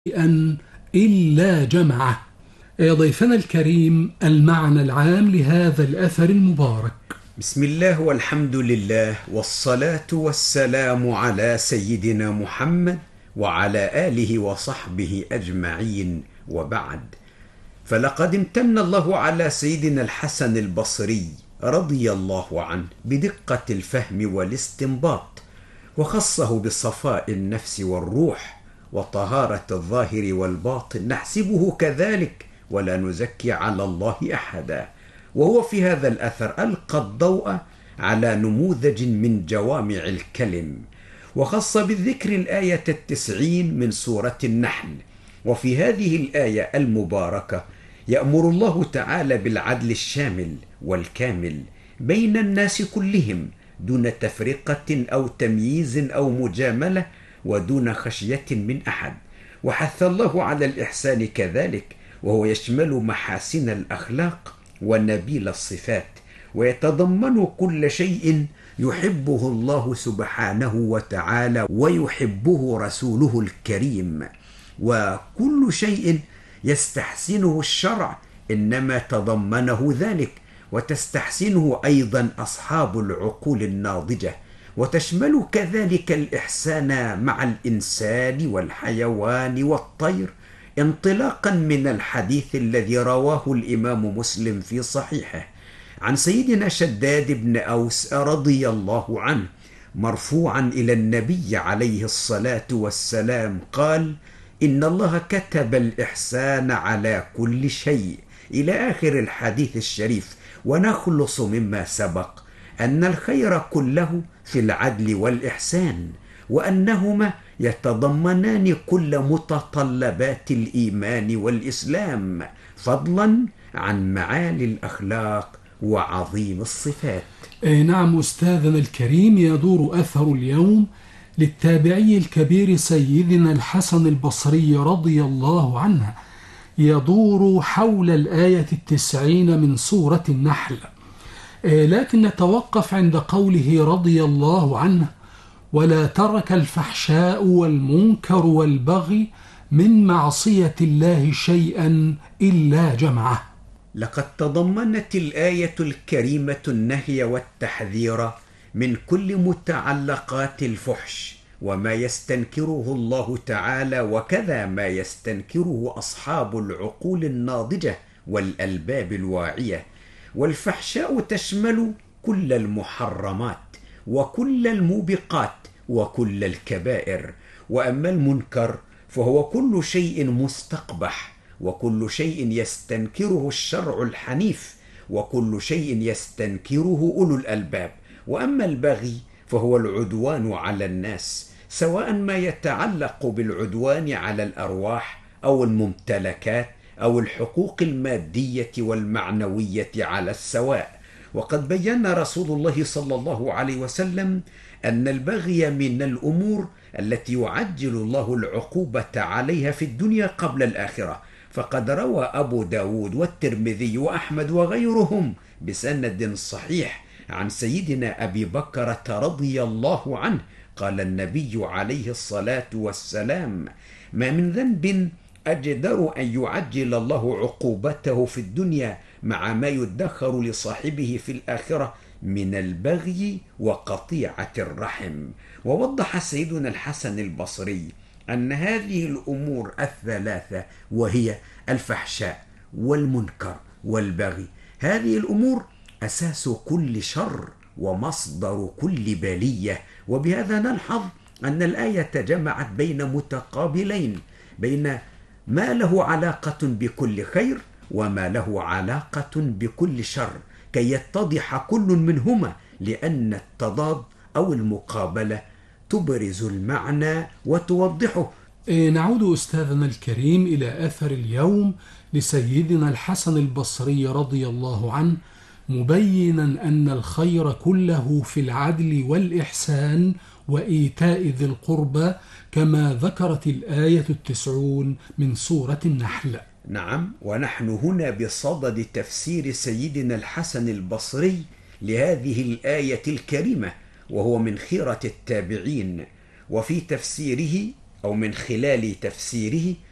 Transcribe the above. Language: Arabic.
شيئا إلا جمعه. ضيفنا الكريم، المعنى العام لهذا الأثر المبارك. بسم الله والحمد لله والصلاة والسلام على سيدنا محمد وعلى آله وصحبه أجمعين، وبعد. فلقد امتن الله على سيدنا الحسن البصري رضي الله عنه بدقة الفهم والاستنباط، وخصه بصفاء النفس والروح وطهارة الظاهر والباطن، نحسبه كذلك ولا نزكي على الله أحدا. وهو في هذا الأثر ألقى الضوء على نموذج من جوامع الكلم، وخص بالذكر الآية 90 من سورة النحل. وفي هذه الآية المباركة يأمر الله تعالى بالعدل الشامل والكامل بين الناس كلهم، دون تفرقة أو تمييز أو مجاملة، ودون خشية من أحد. وحث الله على الإحسان كذلك، وهو يشمل محاسن الأخلاق ونبيل الصفات، ويتضمن كل شيء يحبه الله سبحانه وتعالى ويحبه رسوله الكريم، وكل شيء يستحسنه الشرع إنما تضمنه ذلك، وتستحسنه أيضا أصحاب العقول الناضجة، وتشمل كذلك الإحسان مع الإنسان والحيوان والطير، انطلاقا من الحديث الذي رواه الإمام مسلم في صحيحه عن سيدنا شداد بن أوس رضي الله عنه مرفوعا إلى النبي عليه الصلاة والسلام قال: إن الله كتب الإحسان على كل شيء، إلى آخر الحديث الشريف. ونخلص مما سبق أن الخير كله في العدل والإحسان، وأنهما يتضمنان كل متطلبات الإيمان والإسلام، فضلا عن معالي الأخلاق وعظيم الصفات. نعم أستاذنا الكريم، يدور أثر اليوم للتابعي الكبير سيدنا الحسن البصري رضي الله عنه، يدور حول الآية 90 من سورة النحل، لكن نتوقف عند قوله رضي الله عنه: ولا ترك الفحشاء والمنكر والبغي من معصية الله شيئا إلا جمعه. لقد تضمنت الآية الكريمة النهي والتحذير من كل متعلقات الفحش وما يستنكره الله تعالى، وكذا ما يستنكره أصحاب العقول الناضجة والألباب الواعية. والفحشاء تشمل كل المحرمات وكل الموبقات وكل الكبائر، وأما المنكر فهو كل شيء مستقبح، وكل شيء يستنكره الشرع الحنيف، وكل شيء يستنكره أولو الألباب. وأما البغي فهو العدوان على الناس، سواء ما يتعلق بالعدوان على الأرواح أو الممتلكات أو الحقوق المادية والمعنوية على السواء. وقد بين رسول الله صلى الله عليه وسلم أن البغي من الأمور التي يعجل الله العقوبة عليها في الدنيا قبل الآخرة، فقد روى أبو داود والترمذي وأحمد وغيرهم بسند صحيح عن سيدنا أبي بكرة رضي الله عنه قال النبي عليه الصلاة والسلام: ما من ذنب أجدر أن يعجل الله عقوبته في الدنيا مع ما يدخر لصاحبه في الآخرة من البغي وقطيعة الرحم. ووضح سيدنا الحسن البصري أن هذه الأمور الثلاثة، وهي الفحشاء والمنكر والبغي، هذه الأمور أساس كل شر ومصدر كل بلية. وبهذا نلحظ أن الآية جمعت بين متقابلين، بين ما له علاقة بكل خير وما له علاقة بكل شر، كي يتضح كل منهما، لأن التضاد أو المقابلة تبرز المعنى وتوضحه. نعود أستاذنا الكريم إلى أثر اليوم لسيدنا الحسن البصري رضي الله عنه، مبينا أن الخير كله في العدل والإحسان وإيتاء ذي القربى، كما ذكرت الآية 90 من سورة النحل. نعم، ونحن هنا بصدد تفسير سيدنا الحسن البصري لهذه الآية الكريمة، وهو من خيرة التابعين. وفي تفسيره أو من خلال تفسيره